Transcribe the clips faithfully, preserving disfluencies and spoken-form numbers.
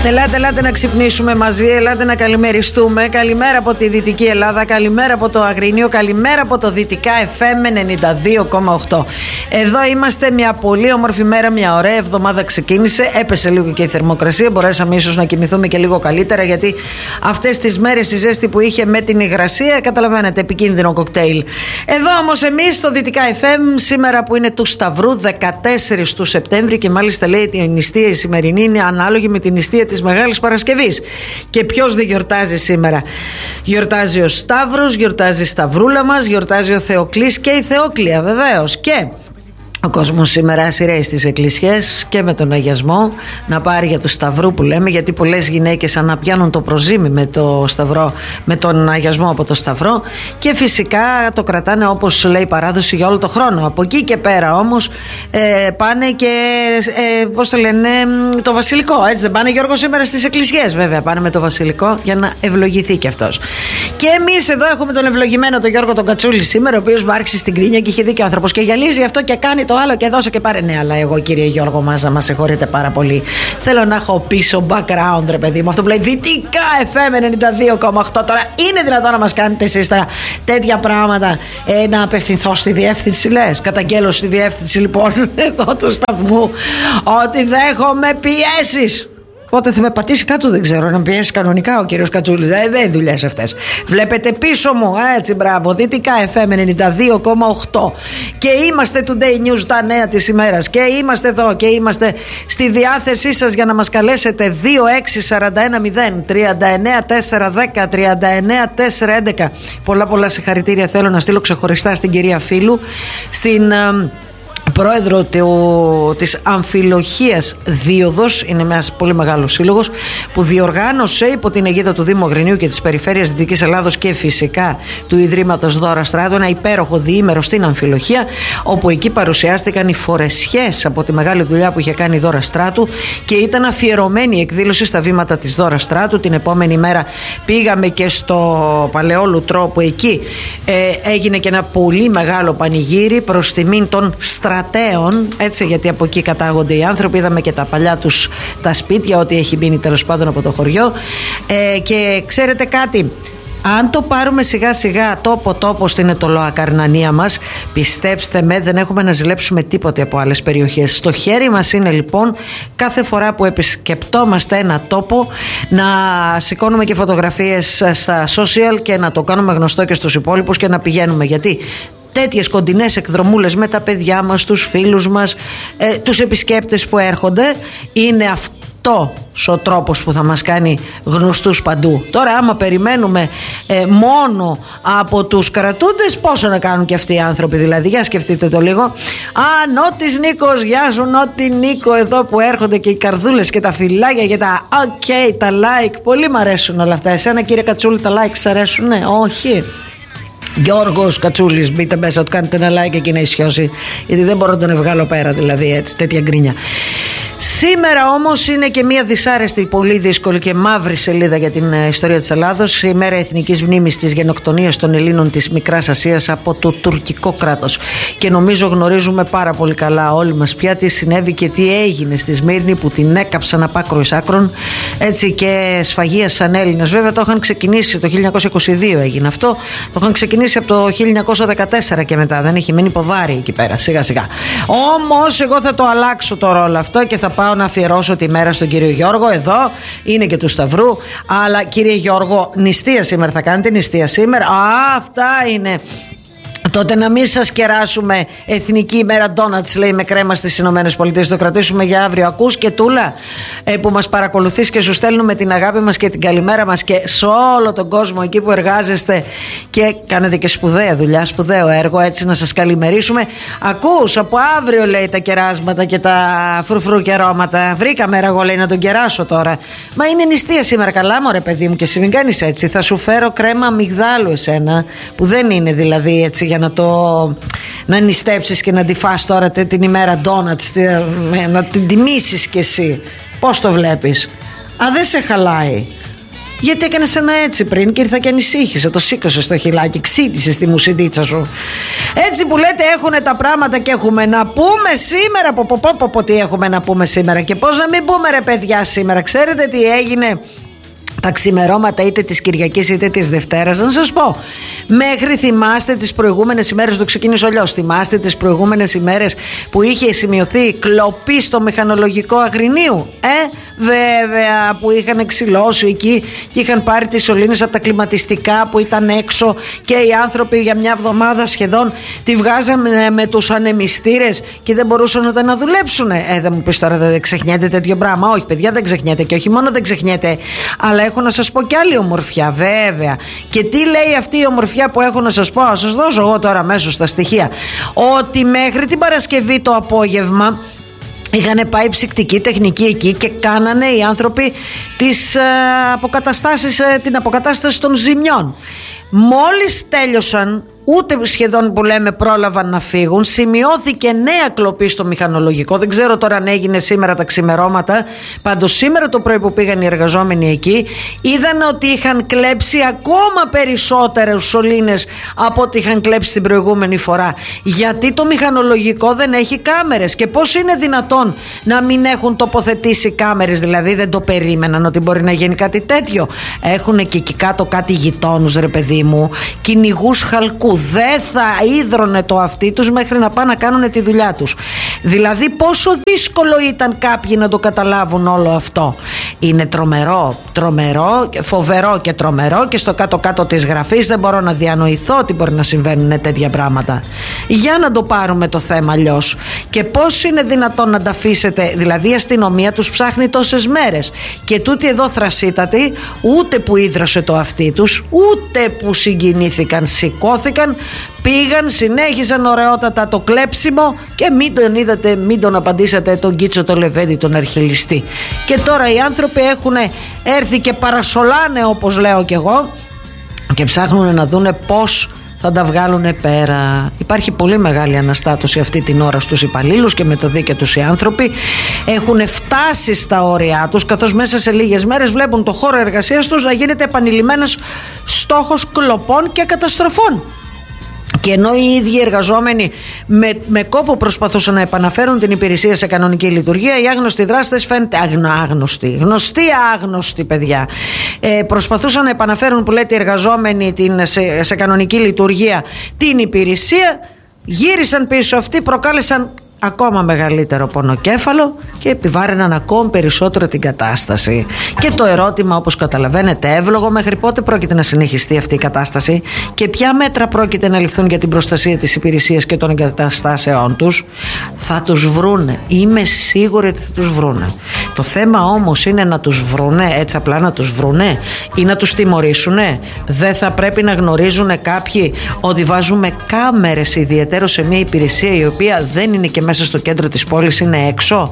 Ελάτε, ελάτε να ξυπνήσουμε μαζί, ελάτε να καλημεριστούμε. Καλημέρα από τη Δυτική Ελλάδα, καλημέρα από το Αγρίνιο, καλημέρα από το Δυτικά εφ εμ ενενήντα δύο κόμμα οκτώ. Εδώ είμαστε, μια πολύ όμορφη μέρα, μια ωραία εβδομάδα ξεκίνησε. Έπεσε λίγο και η θερμοκρασία, μπορέσαμε ίσως να κοιμηθούμε και λίγο καλύτερα, γιατί αυτές τις μέρες η ζέστη που είχε με την υγρασία, καταλαβαίνετε, επικίνδυνο κοκτέιλ. Εδώ όμως εμείς στο Δυτικά εφ εμ, σήμερα που είναι του Σταυρού, δεκατέσσερις του Σεπτέμβρη, και μάλιστα λέει ότι η νηστεία η σημερινή είναι ανάλογη με την νηστεία της Μεγάλης Παρασκευής. Και ποιος δεν γιορτάζει σήμερα? Γιορτάζει ο Σταύρος, γιορτάζει η Σταυρούλα μας, γιορτάζει ο Θεοκλής και η Θεόκλεια βεβαίως. Και ο κόσμος σήμερα σειραίει στις εκκλησιές και με τον αγιασμό να πάρει για του Σταυρού που λέμε, γιατί πολλές γυναίκες αναπιάνουν το προζύμι με, το σταυρό, με τον αγιασμό από το Σταυρό, και φυσικά το κρατάνε όπως λέει η παράδοση για όλο το χρόνο. Από εκεί και πέρα όμως ε, πάνε και ε, πώς το λένε, το βασιλικό, έτσι δεν πάνε, Γιώργο, σήμερα στις εκκλησιές? Βέβαια πάνε με το βασιλικό για να ευλογηθεί και αυτός. Και εμείς εδώ έχουμε τον ευλογημένο τον Γιώργο τον Κατσούλη σήμερα, ο οποίος μου άρχισε στην κρίνια και είχε δίκιο άνθρωπος και γυαλίζει αυτό και κάνει το άλλο και δώσε και πάρε. Ναι, αλλά εγώ, κύριε Γιώργο Μάζα, μας συγχωρείτε πάρα πολύ. Θέλω να έχω πίσω background, ρε παιδί μου. Αυτό που λέει Δυτικά εφ εμ ενενήντα δύο κόμμα οκτώ. Τώρα είναι δυνατόν να μας κάνετε εσείς τώρα τέτοια πράγματα? Ε, να απευθυνθώ στη διεύθυνση, λες? Καταγγέλω στη διεύθυνση λοιπόν εδώ του σταθμού ότι δέχομαι πιέσεις. Πότε θα με πατήσει κάτω δεν ξέρω, να πιέσει κανονικά ο κύριος Κατσούλης. Ε, δεν δουλειές αυτές. Βλέπετε πίσω μου, έτσι, μπράβο, Δυτικά εφ εμ ενενήντα δύο κόμμα οκτώ. Και είμαστε Today News, τα νέα της ημέρας. Και είμαστε εδώ και είμαστε στη διάθεσή σας για να μας καλέσετε. Δύο έξι τέσσερα ένα μηδέν τρία εννέα τέσσερα ένα μηδέν τρία εννέα τέσσερα ένα. Πολλά πολλά συγχαρητήρια θέλω να στείλω ξεχωριστά στην κυρία Φίλου, στην πρόεδρο του, της Αμφιλοχίας Δίωδος, είναι ένας πολύ μεγάλος σύλλογος που διοργάνωσε υπό την αιγίδα του Δήμου Αγρινίου και της Περιφέρειας Δυτικής Ελλάδος και φυσικά του Ιδρύματος Δώρα Στράτου ένα υπέροχο διήμερο στην Αμφιλοχία, όπου εκεί παρουσιάστηκαν οι φορεσιές από τη μεγάλη δουλειά που είχε κάνει η Δώρα Στράτου, και ήταν αφιερωμένη η εκδήλωση στα βήματα της Δώρα Στράτου. Την επόμενη μέρα πήγαμε και στο Παλαιό Λουτρό, που εκεί ε, έγινε και ένα πολύ μεγάλο πανηγύρι προς τιμήν των στρατών, έτσι, γιατί από εκεί κατάγονται οι άνθρωποι. Είδαμε και τα παλιά τους τα σπίτια, ό,τι έχει μείνει τέλος πάντων από το χωριό. Ε, και ξέρετε κάτι, αν το πάρουμε σιγά σιγά τόπο τόπο στην ετωλοακαρνανία μας, πιστέψτε με, δεν έχουμε να ζηλέψουμε τίποτε από άλλες περιοχές. Στο χέρι μας είναι λοιπόν κάθε φορά που επισκεπτόμαστε ένα τόπο να σηκώνουμε και φωτογραφίες στα social και να το κάνουμε γνωστό και στους υπόλοιπους και να πηγαίνουμε, γιατί τέτοιες κοντινές εκδρομούλες με τα παιδιά μας, τους φίλους μας, ε, τους επισκέπτες που έρχονται, είναι αυτό ο τρόπος που θα μας κάνει γνωστούς παντού. Τώρα άμα περιμένουμε ε, μόνο από τους κρατούντες, πόσο να κάνουν και αυτοί οι άνθρωποι? Δηλαδή για σκεφτείτε το λίγο. Α, Νότης Νίκος, γεια σου Νότι Νίκο, εδώ που έρχονται και οι καρδούλες και τα φυλάκια και τα ok, τα like. Πολύ μ' αρέσουν όλα αυτά. Εσένα κύριε Κατσούλη τα like σ' αρέσουν? Ναι, όχι? Γιώργος Κατσούλης, μπείτε μέσα, του κάνετε ένα like και να ισιώσει, γιατί δεν μπορώ να τον βγάλω πέρα, δηλαδή έτσι, τέτοια γκρίνια. Σήμερα όμως είναι και μια δυσάρεστη, πολύ δύσκολη και μαύρη σελίδα για την ιστορία της Ελλάδος. Η μέρα εθνικής μνήμης της γενοκτονίας των Ελλήνων της Μικράς Ασίας από το τουρκικό κράτος. Και νομίζω γνωρίζουμε πάρα πολύ καλά όλοι μας πια τι συνέβη και τι έγινε στη Σμύρνη, που την έκαψαν απ' άκρο εις άκρον, έτσι, και σφαγίασαν Έλληνες. Βέβαια το είχαν ξεκινήσει το χίλια εννιακόσια είκοσι δύο, έγινε αυτό. Το είχαν ξεκινήσει από το χίλια εννιακόσια δεκατέσσερα και μετά. Δεν είχε μείνει ποδάρι εκεί πέρα, σιγά σιγά. Όμως εγώ θα το αλλάξω το ρόλο αυτό και θα πάω να αφιερώσω τη μέρα στον κύριο Γιώργο. Εδώ είναι και του Σταυρού. Αλλά κύριε Γιώργο, νηστεία σήμερα θα κάνετε? Νηστεία σήμερα? Α, αυτά είναι. Τότε να μην σας κεράσουμε εθνική ημέρα ντόνατς, λέει, με κρέμα στις Ηνωμένες Πολιτείες. Το κρατήσουμε για αύριο. Ακούς και Τούλα, ε, που μας παρακολουθείς και σου στέλνουμε την αγάπη μας και την καλημέρα μας, και σε όλο τον κόσμο εκεί που εργάζεστε και κάνετε και σπουδαία δουλειά, σπουδαίο έργο, έτσι, να σας καλημερίσουμε. Ακούς, από αύριο, λέει, τα κεράσματα και τα φρουφρού και αρώματα. Βρήκα μέρα εγώ, λέει, να τον κεράσω τώρα. Μα είναι νηστεία σήμερα. Καλά, μωρέ παιδί μου, και εσύ μην κάνεις έτσι. Θα σου φέρω κρέμα αμυγδάλου εσένα, που δεν είναι δηλαδή έτσι για να το να νηστέψεις και να τη φας τώρα την ημέρα ντόνατς, να την τιμήσεις κι εσύ. Πώς το βλέπεις? Α, δεν σε χαλάει? Γιατί έκανες ένα έτσι πριν και ήρθα και ανησύχησε, το σήκωσε στο χιλάκι, ξύπνησε στη μουσιδίτσα σου. Έτσι που λέτε έχουν τα πράγματα και έχουμε να πούμε σήμερα. Πω πω πω πω, πω τι έχουμε να πούμε σήμερα. Και πώς να μην πούμε ρε παιδιά σήμερα. Ξέρετε τι έγινε τα ξημερώματα είτε της Κυριακής είτε της Δευτέρας? Να σας πω, μέχρι θυμάστε τις προηγούμενες ημέρες, το ξεκίνησε αλλιώς, θυμάστε τις προηγούμενες ημέρες που είχε σημειωθεί κλοπή στο μηχανολογικό Αγρινίου? Ε, βέβαια, που είχαν εξυλώσει εκεί και είχαν πάρει τις σωλήνες από τα κλιματιστικά που ήταν έξω και οι άνθρωποι για μια εβδομάδα σχεδόν τη βγάζανε με τους ανεμιστήρες και δεν μπορούσαν ούτε να δουλέψουν. Ε, δεν μου πεις τώρα δεν ξεχνιέται τέτοιο πράγμα? Όχι παιδιά, δεν ξεχνιέται, και όχι μόνο δεν ξεχνιέται, αλλά έχω να σας πω κι άλλη ομορφιά βέβαια. Και τι λέει αυτή η ομορφιά που έχω να σας πω? Σας δώσω εγώ τώρα αμέσως στα στοιχεία. Ότι μέχρι την Παρασκευή το απόγευμα είχαν πάει ψυκτική τεχνική εκεί και κάνανε οι άνθρωποι τις, ε, αποκαταστάσεις, ε, την αποκατάσταση των ζημιών. Μόλις τέλειωσαν, ούτε σχεδόν που λέμε πρόλαβαν να φύγουν, σημειώθηκε νέα κλοπή στο μηχανολογικό. Δεν ξέρω τώρα αν έγινε σήμερα τα ξημερώματα. Πάντως σήμερα το πρωί που πήγαν οι εργαζόμενοι εκεί, είδαν ότι είχαν κλέψει ακόμα περισσότερες σωλήνες από ό,τι είχαν κλέψει την προηγούμενη φορά. Γιατί το μηχανολογικό δεν έχει κάμερες. Και πώς είναι δυνατόν να μην έχουν τοποθετήσει κάμερες? Δηλαδή δεν το περίμεναν ότι μπορεί να γίνει κάτι τέτοιο? Έχουν και εκεί κάτω κάτι γειτόνους ρε παιδί μου, κυνηγούς χαλκού. Δεν θα ίδρωνε το αυτί τους μέχρι να πάνε να κάνουν τη δουλειά τους. Δηλαδή πόσο δύσκολο ήταν κάποιοι να το καταλάβουν όλο αυτό. Είναι τρομερό, τρομερό, φοβερό και τρομερό, και στο κάτω-κάτω της γραφής δεν μπορώ να διανοηθώ ότι μπορεί να συμβαίνουν τέτοια πράγματα. Για να το πάρουμε το θέμα αλλιώς. Και πώς είναι δυνατόν να τα αφήσετε? Δηλαδή η αστυνομία τους ψάχνει τόσες μέρες και τούτοι εδώ θρασίτατοι ούτε που ίδρωσε το αυτί τους, ούτε που συγκινήθηκαν, σηκώθηκαν, πήγαν, συνέχισαν ωραιότατα το κλέψιμο και μην τον είδατε, μην τον απαντήσατε τον Κίτσο το Λεβέντη, τον αρχιλιστή. Και τώρα οι άνθρωποι έχουν έρθει και παρασολάνε, όπως λέω κι εγώ, και ψάχνουν να δούνε πώς θα τα βγάλουν πέρα. Υπάρχει πολύ μεγάλη αναστάτωση αυτή την ώρα στους υπαλλήλους και με το δίκαιο τους οι άνθρωποι έχουν φτάσει στα όρια τους, καθώς μέσα σε λίγες μέρες βλέπουν το χώρο εργασίας τους να γίνεται επανειλημμένος στόχος κλοπών και καταστροφών. Και ενώ οι ίδιοι εργαζόμενοι με, με κόπο προσπαθούσαν να επαναφέρουν την υπηρεσία σε κανονική λειτουργία, οι άγνωστοι δράστες φαίνεται άγνω, άγνωστοι, γνωστοί άγνωστοι παιδιά, ε, προσπαθούσαν να επαναφέρουν, που λέτε οι εργαζόμενοι, την, σε, σε κανονική λειτουργία την υπηρεσία, γύρισαν πίσω αυτοί, προκάλεσαν ακόμα μεγαλύτερο πονοκέφαλο και επιβάρυναν ακόμη περισσότερο την κατάσταση. Και το ερώτημα, όπως καταλαβαίνετε, εύλογο: μέχρι πότε πρόκειται να συνεχιστεί αυτή η κατάσταση και ποια μέτρα πρόκειται να ληφθούν για την προστασία της υπηρεσίας και των εγκαταστάσεών τους? Θα τους βρούνε, είμαι σίγουρη ότι θα τους βρούνε. Το θέμα όμως είναι να τους βρούνε έτσι απλά, να τους βρούνε, ή να τους τιμωρήσουνε? Δεν θα πρέπει να γνωρίζουν κάποιοι ότι βάζουμε κάμερες ιδιαίτερο σε μια υπηρεσία η οποία δεν είναι και μέσα στο κέντρο της πόλης, είναι έξω?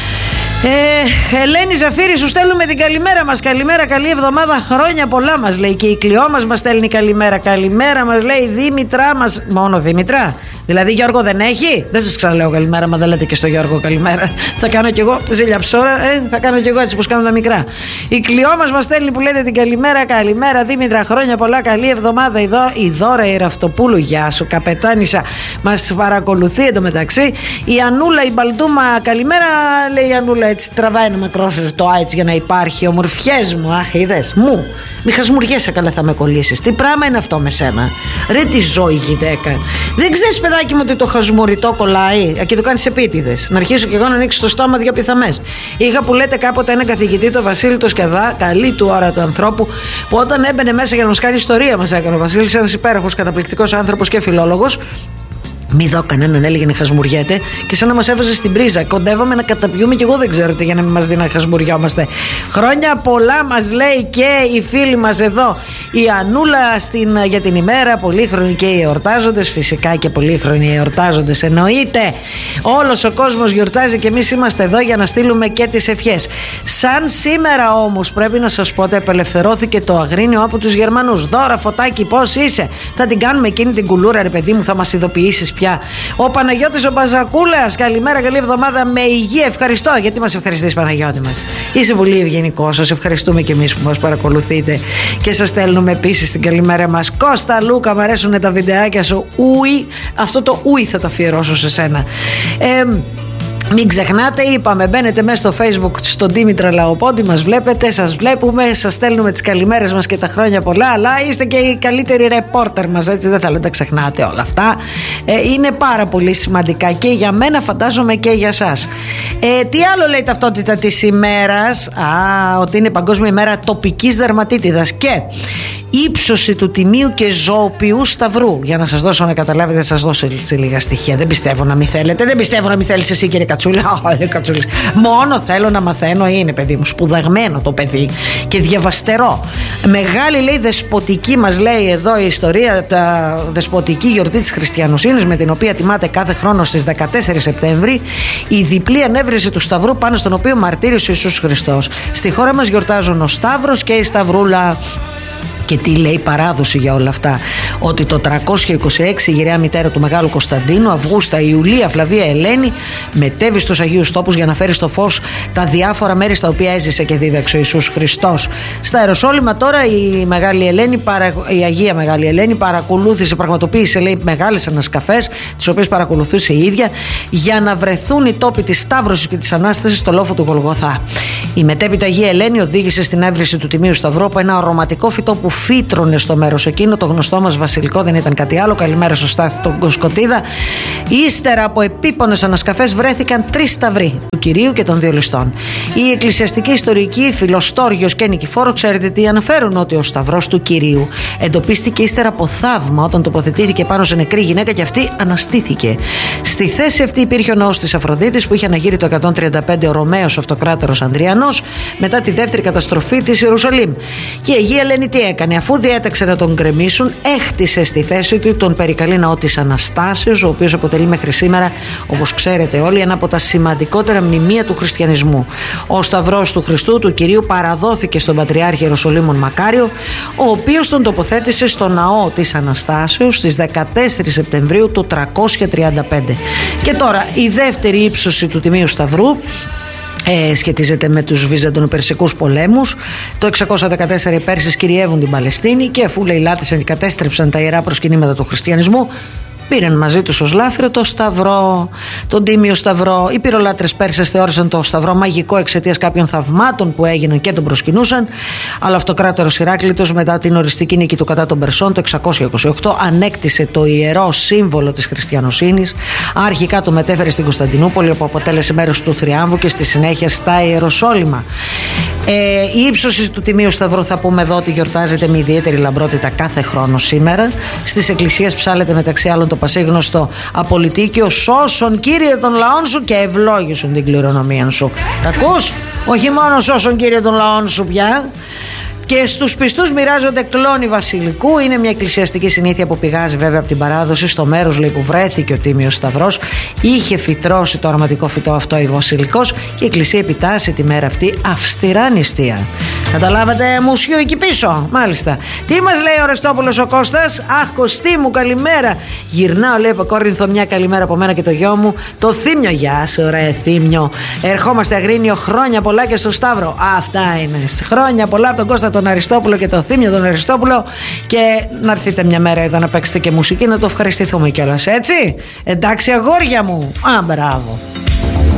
Ε, Ελένη Ζαφύρη, σου στέλνουμε την καλημέρα μας. Καλημέρα, καλή εβδομάδα, χρόνια πολλά μας λέει. Και η Κλειό μας μας στέλνει καλημέρα. Καλημέρα μας λέει Δήμητρά μας. Μόνο Δήμητρα? Δηλαδή Γιώργο δεν έχει? Δεν σας ξαναλέω καλημέρα, μα δεν λέτε και στο Γιώργο καλημέρα. Θα κάνω κι εγώ ζήλια ψώρα, ε, θα κάνω κι εγώ έτσι πως κάνω τα μικρά. Η Κλειό μας μας στέλνει που λέτε την καλημέρα. Καλημέρα Δήμητρα, χρόνια πολλά, καλή εβδομάδα. Η, Δώ, η Δώρα η Ραφτοπούλου, γεια σου καπετάνισσα, μας παρακολουθεί εντωμεταξύ. Η Ανούλα η Μπαλτούμα, καλημέρα λέει η Ανούλα, έτσι τραβάει ένα μακρό το έτσι για να υπάρχει. Ομορφιές μου, αχ είδες μου, μη χασμουριέσαι, καλά θα με κολλήσεις. Τι πράγμα είναι αυτό με σένα? Ρε τι ζωή γυναίκα. Δεν ξέρεις παιδάκι μου ότι το χασμουριτό κολλάει και το κάνεις επίτηδες? Να αρχίσω κι εγώ να ανοίξω το στόμα δύο πιθαμές. Είχα που λέτε κάποτε ένα καθηγητή, το Βασίλη το Σκεδά, καλή του ώρα του ανθρώπου, που όταν έμπαινε μέσα για να μας κάνει ιστορία, μας έκανε ο Βασίλης, ένας υπέροχος καταπληκτικός άνθρωπος και φιλόλογος. Μη δω κανέναν, έλεγε να χασμουριέται, και σαν να μας έβαζε στην πρίζα. Κοντεύαμε να καταπιούμε, και εγώ δεν ξέρω τι, για να μην μας δει να χασμουριόμαστε. Χρόνια πολλά μας λέει και η φίλη μας εδώ η Ανούλα στην, για την ημέρα. Πολύχρονοι και οι εορτάζοντες, φυσικά και πολύχρονοι οι εορτάζοντες, εννοείται. Όλος ο κόσμος γιορτάζει και εμείς είμαστε εδώ για να στείλουμε και τις ευχές. Σαν σήμερα όμως πρέπει να σας πω ότι απελευθερώθηκε το Αγρίνιο από τους Γερμανούς. Δώρα Φωτάκη, πώς είσαι? Θα την κάνουμε εκείνη την κουλούρα ρε παιδί μου, θα μας ειδοποιήσεις πια πια. Ο Παναγιώτης ο Μπαζακούλας, καλημέρα, καλή εβδομάδα με υγεία. Ευχαριστώ. Γιατί μας ευχαριστείς, Παναγιώτη μας? Είσαι πολύ ευγενικός. Σας ευχαριστούμε και εμείς που μας παρακολουθείτε και σας στέλνουμε επίσης την καλημέρα μας. Κώστα Λούκα, μου αρέσουν τα βιντεάκια σου. Ούι, αυτό το ούι θα το αφιερώσω σε σένα. Ε, Μην ξεχνάτε, είπαμε, μπαίνετε μέσα στο Facebook στον Δήμητρα Λαοπόντι, μας βλέπετε, σας βλέπουμε, σας στέλνουμε τις καλημέρες μας και τα χρόνια πολλά, αλλά είστε και οι καλύτεροι ρεπόρτερ μας, έτσι, δεν θέλω να τα ξεχνάτε όλα αυτά. Ε, είναι πάρα πολύ σημαντικά και για μένα, φαντάζομαι και για σας. Ε, τι άλλο λέει η ταυτότητα της ημέρας? Α, ότι είναι Παγκόσμια ημέρα τοπικής δερματίτιδας και ύψωση του Τιμίου και Ζωοποιού Σταυρού. Για να σας δώσω να καταλάβετε, θα σας δώσω λίγα στοιχεία. Δεν πιστεύω να μην θέλετε. Δεν πιστεύω να μην θέλεις εσύ, κύριε Κατσούλη. Oh, Κατσούλης. Μόνο θέλω να μαθαίνω. Είναι, παιδί μου, σπουδαγμένο το παιδί και διαβαστερό. Μεγάλη, λέει, δεσποτική, μας λέει εδώ η ιστορία, τα δεσποτική γιορτή της Χριστιανοσύνης, με την οποία τιμάται κάθε χρόνο στις δεκατέσσερις Σεπτέμβρη η διπλή ανέβρεση του Σταυρού, πάνω στον οποίο μαρτύρησε ο Ιησούς Χριστός. Στη χώρα μας γιορτάζουν ο Σταύρος και η Σταυρούλα. Και τι λέει η παράδοση για όλα αυτά? Ότι το τριακόσια είκοσι έξι η γυραιά μητέρα του Μεγάλου Κωνσταντίνου, Αυγούστα Ιουλία Φλαβία Ελένη, μετέβη στους Αγίους Τόπους για να φέρει στο φως τα διάφορα μέρη στα οποία έζησε και δίδαξε ο Ιησούς Χριστός. Στα Ιεροσόλυμα τώρα η, Μεγάλη Ελένη, η Αγία Μεγάλη Ελένη παρακολούθησε, πραγματοποίησε, λέει, μεγάλες ανασκαφές, τις οποίες παρακολουθούσε η ίδια, για να βρεθούν οι τόποι της Σταύρωσης και της Ανάστασης στο λόφο του Γολγοθά. Η μετέπειτα Αγία Ελένη οδήγησε στην έβρεση του Τιμίου Σταυρού από ένα αρωματικό φυτό που φύτρωνε στο μέρος εκείνο, το γνωστό μας βασιλικό, δεν ήταν κάτι άλλο. Καλημέρα στο Στάθη τον Κοσκοτίδα. Ύστερα από επίπονες ανασκαφές βρέθηκαν τρεις σταυροί του Κυρίου και των δύο ληστών. Οι εκκλησιαστικοί ιστορικοί Φιλοστόργιος και Νικηφόρο, ξέρετε τι αναφέρουν? Ότι ο σταυρός του Κυρίου εντοπίστηκε ύστερα από θαύμα όταν τοποθετήθηκε πάνω σε νεκρή γυναίκα και αυτή αναστήθηκε. Στη θέση αυτή υπήρχε ο ναός της Αφροδίτης που είχε αναγείρει το εκατόν τριάντα πέντε ο Ρωμαίος Αυτοκράτορος Ανδριανός μετά τη δεύτερη καταστροφή της Ιερουσαλήμ. Και η Αγία Ελένη τι έκανε? Αφού διέταξε να τον γκρεμίσουν, έχτισε στη θέση του τον περικαλή ναό της Αναστάσεως, ο οποίος αποτελεί μέχρι σήμερα, όπως ξέρετε όλοι, ένα από τα σημαντικότερα μνημεία του χριστιανισμού. Ο Σταυρός του Χριστού, του Κυρίου, παραδόθηκε στον Πατριάρχη Ιεροσολύμων Μακάριο, ο οποίος τον τοποθέτησε στο ναό της Αναστάσεως στις δεκατέσσερις Σεπτεμβρίου του τριακόσια τριάντα πέντε. Και τώρα η δεύτερη ύψωση του Τιμίου Σταυρού Ε, σχετίζεται με τους Βυζαντινοπερσικούς πολέμους. Το εξακόσια δεκατέσσερα οι Πέρσες κυριεύουν την Παλαιστίνη και αφού λαιλάτισαν και κατέστρεψαν τα ιερά προσκυνήματα του χριστιανισμού, πήραν μαζί τους ως λάφυρο το Σταυρό, τον Τίμιο Σταυρό. Οι πυρολάτρες Πέρσες θεώρησαν το Σταυρό μαγικό εξαιτίας κάποιων θαυμάτων που έγιναν και τον προσκυνούσαν. Αλλά αυτοκράτορος Ηράκλειτος, μετά την οριστική νίκη του κατά των Περσών το εξακόσια είκοσι οκτώ, ανέκτησε το ιερό σύμβολο της χριστιανοσύνης. Αρχικά το μετέφερε στην Κωνσταντινούπολη, όπου αποτέλεσε μέρος του θριάμβου, και στη συνέχεια στα Ιεροσόλυμα. Ε, η ύψωση του Τιμίου Σταυρού, θα πούμε εδώ, ότι γιορτάζεται με ιδιαίτερη λαμπρότητα κάθε χρόνο σήμερα. Στις εκκλησίες ψάλλεται μεταξύ άλλων το πασίγνωστο απολυτίκιο «Σώσον, Κύριε, των λαών σου και ευλόγησον την κληρονομία σου». Τα ακούς? Όχι μόνο «Σώσον, Κύριε, των λαών σου» πια. Και στους πιστούς μοιράζονται κλόνη βασιλικού. Είναι μια εκκλησιαστική συνήθεια που πηγάζει βέβαια από την παράδοση. Στο μέρος, λέει, που βρέθηκε ο Τίμιος Σταυρός, είχε φυτρώσει το αρωματικό φυτό αυτό η βασιλικός και η εκκλησία επιτάσσει τη μέρα αυτή αυστηρά νηστεία. Καταλάβατε, μουσιού εκεί πίσω? Μάλιστα. Τι μας λέει ο Ρεστόπουλος ο Κώστας? Αχ, Κωστή μου, καλημέρα. Γυρνάω, λέει, από Κόρινθο, μια καλημέρα από μένα και το γιο μου, το Θήμιο. Γεια σου, ρε Θήμιο. Ερχόμαστε Αγρίνιο, χρόνια πολλά και στο Σταύρο. Αυτά είναι. Χρόνια πολλά από τον Κώστα τον Αριστόπουλο και το Θήμιο τον Αριστόπουλο. Και να έρθετε μια μέρα εδώ να παίξετε και μουσική, να το ευχαριστηθούμε κιόλας, έτσι? Εντάξει, αγόρια μου. Α, μπράβο.